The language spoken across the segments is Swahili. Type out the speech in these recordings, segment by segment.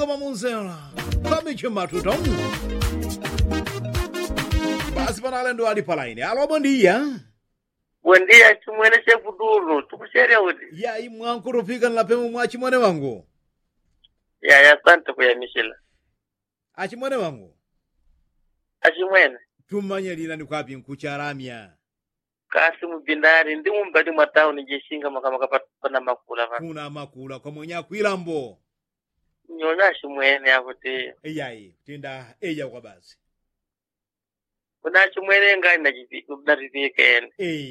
kama munzera kama chimatuto basi panale ndo ali palaini. Alo, bom dia. Bom dia, chimwene chefuduru. Tukusheria uti. Ya imwanku fika nlapemu mwa chimwene wangu. Ya asante kuyamishila. Achimwene wangu. Achimwene. Tumanyalira ni kwapi nkucharamya. Kasi mubindari ndi mumbadi mwa town jeshinga makama pana makula va. Kuna makula kwa mwenye kwilambo. Nyonya chimwene akuti. Eyayi, tinda eya kwa basi. Kuna chimwene ngani nachivikene.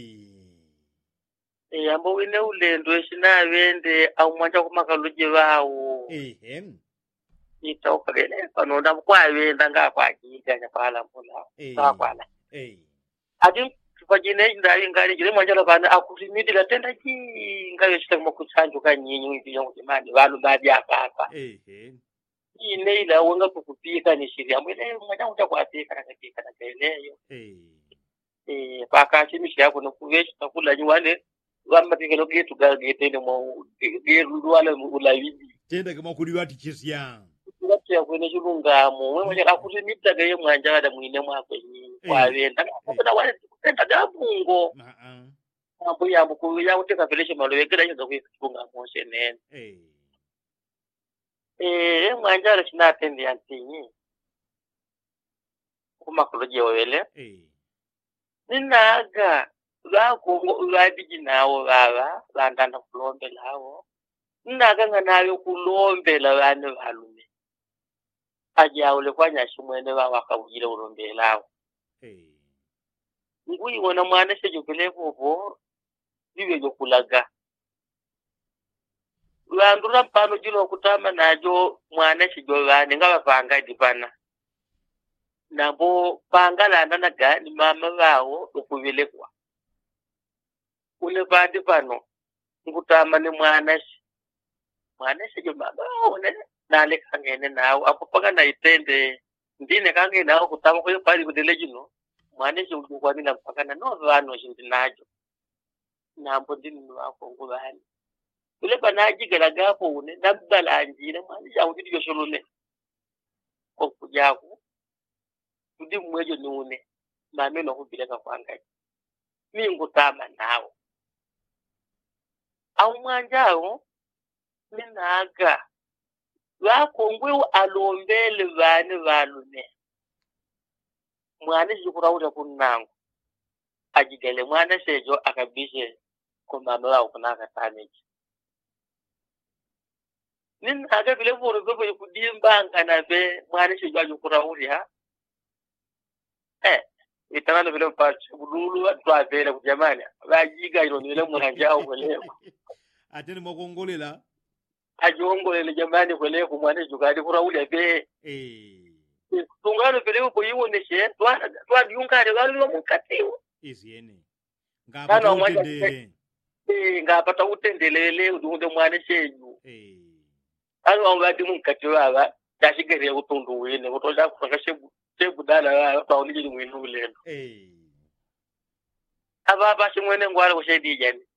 Ambo wine ulendo eshinaawende aumwanja kumakaluje vawo. Itokagene panoda kwawenda ngakwajika nyapala mpula. Kwakwala. Adi tupajine ndali ngani jile mwanja lopana akutimidila tenda ngayo chita kumakuchanjo kanyinyi wipi yongo jimani walu baadi hapa. Ine ila wenga kukupika ni shiria mwene mwanja utakwapika na kakika na kaileyo. Paka chimishi yako nukuveshi takula nyuwane wamba tikelo getu gagetene mwa geru wale ulawibi. Tenda kama kuliwati chisia. Watu ya kwene chulungamo mwe mwenye akutimita gaye mwanja wada mwine mwakwe wawenda. Kuna wale tikutenda gabungo. Mambo yambu kuya uteka peleshe malowe kila yoga kuifunga nene. Mwanja wale china atendi ya ntinyi. Kumakoloje wawele. Ninaga. Lwabiji nawo baba bandanda kulombela hawo nnaga nayo kulombela bane balume ajawule kwanya shimwene baba akabugire ulombela hawo nguyi wona mwana sejukele bobo bibe jokulaga landura mpano jilo kutama najo mwana sejobane ngaba panga dipana nabo panga landa naga ni mama bawo okubelekwa ule badi pano ngutama ni mwanashi jo baba one nale kangene nawo apopanga na itende ndine kange nawo kutama ko pali kudele jino mwanashi ukwani na mpaka no vano shindi najo nambo ndini wako ngubani ule banaji galagapo une nabala anjira mwanashi awudi yo solone ko kujaku ndi mwejo ni une mame no kubileka kwanga mi ngutama nawo aumwanjao minaga wakongwe alombele vane valume mwana jikurawuta kunnango ajigele mwana sejo akabishe ko mama wao kunaka tameji minaga vile voro bebo kudimbanga na be mwana sejo ajikurawuta itana vile pacho budulu atwavela kujamani bajiga ilo nile mwanjao kweleko atene mokongolela ajongolele jamani kweleko mwana jukadi kurawuta be tungalo vile ko yiwoneshe twa diungare galo mukatiwo iziene ngapata utendelele udunde mwana sheju ngati mukati baba dashigere utundu wene utoja kufakashe sebudala baulije mwinu ulendo ababa shimwene ngwala kushedi jani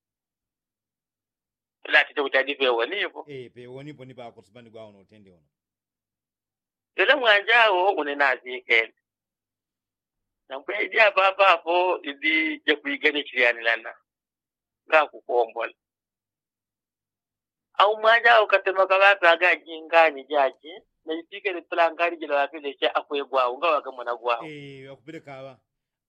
lati tukutadi pewa nipo pewa nipo ni ba kusibani gwa ono tende ono yule mwanjao unenazi kene na kwedi ababa hapo idi je kuigane chiriani lana nga kukombola au mwanjao katema kabata agaji ngani jaji na ipike le plangari jela wapile cha akwegwa unga wagamona gwa wakupeleka aba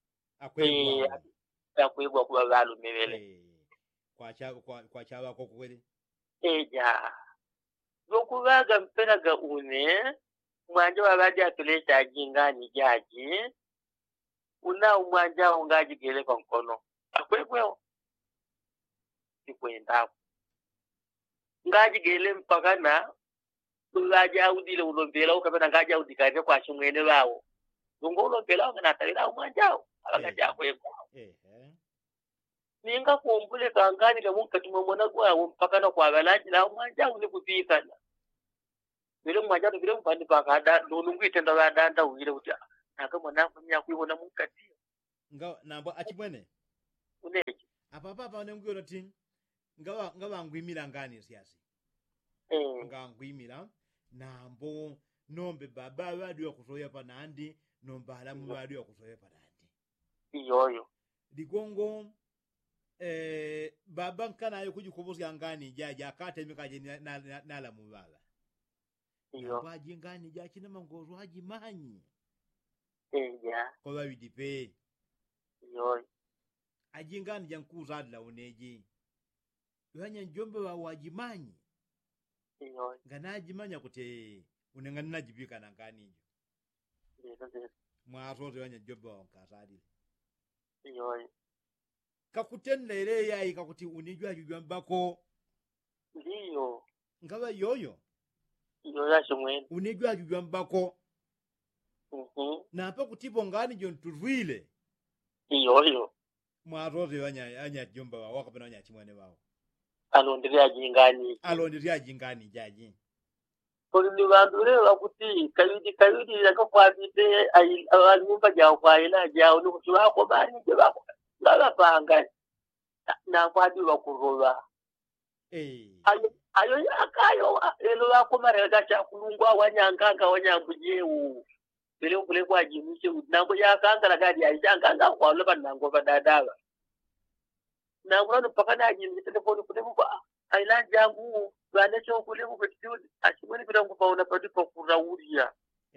akwegwa kwa balu mebele kwa chaba kwa kweli ja zokuvaga mpelaga une mwanja wabadi apelesha jingani jaji una mwanja ungaji gele kwa mkono akwegwa sikwenda ngaji gele mpaka na ulaja udile ulombela ukapena ngaja udikane kwa shimwene bawo lungo ulombela ngana talira umwanjao abagaja kweko ninga kuombule kangani ka mukati mwana gwawo mpaka na kwa balaji la umwanjao ni kupikana bile umwanjao bile mpandi pakada ndolungu itenda badanda uile uti nakama nafu nya kuibona mukati nga namba achimwene uneje apapa ne ngiro tin ngawa ngwimira ngani siasi ngwimira nambo nombe baba badi wakusoya panandi nomba alamu badi wakusoya panandi iyoyo digongo baba nkana ayo kujikubuzi angani jaja akata imikaje na la mubaba iyo baji ngani jachi na mangozo haji manyi kwa babidipe iyoyo ajingani jankuza adla uneji yohanya njombe wa wajimanyi iyoyo nganajimanya kute unengani najibika na ngani iyo mwasote yohanya njombe wa nkazadi iyoyo kakutendele yayi kakuti unijwa jujwa mbako ndiyo ngaba yoyo chimwene unijwa jujwa mbako na hapa kutipo ngani jonturwile iyoyo mwasote yohanya jomba wa wakapena yohanya chimwene wao alondiria jingani jaji kuri ni bantu rero kuti kayudi yakakwabite nyumba jawo kwaina jawo ni kuti bako bani je bako ngabapanga na kwadi bakuroba ayo akayo elo bako marega cha kulungwa wanyanganga wanyambujewu bele kule kwa jimishe nango yakanga lagadi ayanganga kwa loba nango badadaba nango no pakana ajimi telefoni kudebuka aila jangu bane cho kule kubetiud achimweni bila kupaona padi kwa kurauria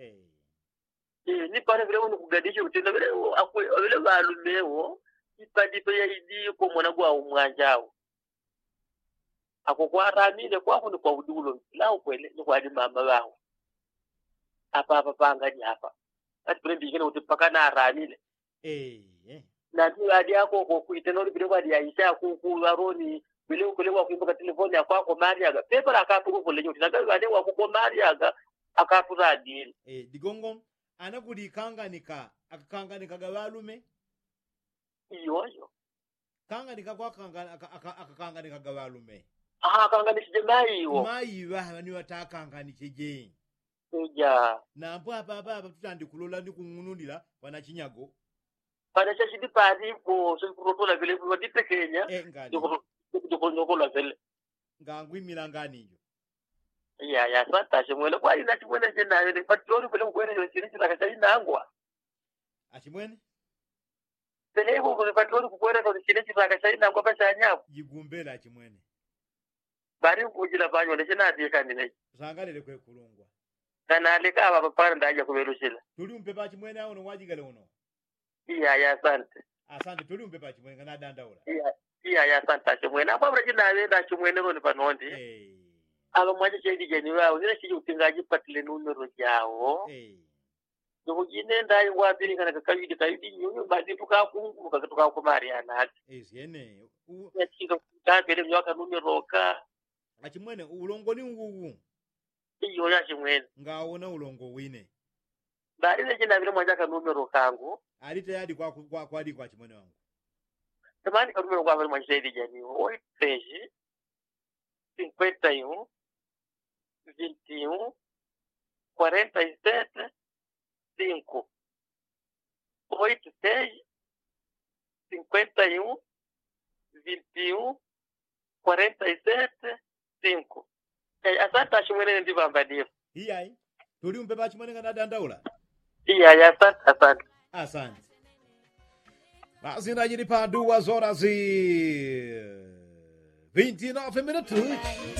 ni pale vile unukugadisha utenda vile vile balumeo ipadi pe idi ko mwana gwa umwanjao akokwa ramile kwako ni kwa udulo lao kwele ni kwa mama wao apa panga hapa ati pale bigene utipakana ramile na ndio hadi yako kwa kuitenori vile kwa Aisha kuwaroni vile ukelewa kuimba telefoni ya kwako Mariaga pepa akatuko kule yote na baadaye wako Mariaga akafuza dini digongo anakudi kanganika akakanganika gawalume iyoyo kanganika kwa akakanganika gawalume kanganishije mai bani watakanganishije na hapa tutandikulula ndikungunulira wanachinyago pada chashidi padi po sokurotola vile wadite Kenya ndikonokola vile ngangwi milanganijo ya sata chimwele kwa ina chimwele jena ni patroli vile kwene chini chakachai nangwa achimwene televo kwa patroli kwene kwa chini chakachai nangwa bashanya yigumbela achimwene bari kujila banyo lechena atika ndine zangalele kwe kulungwa kana alika aba papara ndaje kuberushila tuli umpepa achimwene awo no wajigale uno ya asante tuli umpepa achimwene kana dandaula ya asante achimwene apa bra jina wenda achimwene ro ni panondi aba mwaje chedi jeni wao nile chiji utingaji patile numero jao Ndugu jine ndai wabili kana kayudi nyunyu badi tukakungu tukakumariana hati yene ya chiko kabele nyoka numero ka achimwene ulongoni ngugu iyo ya chimwene ngaona ulongo wine bari le jina vile mwanja ka numero kangu ali tayari kwa adi kwa chimwene wangu tamani ka numero kwa vile mwanja chedi jeni 8 51 21 47 5 8 51 21 47 5 asante achimwene ndivambadio iyai tuli umpepa achimwene kana dandaula iyai asante basi ndajiri pa 2 horas e 29 minutos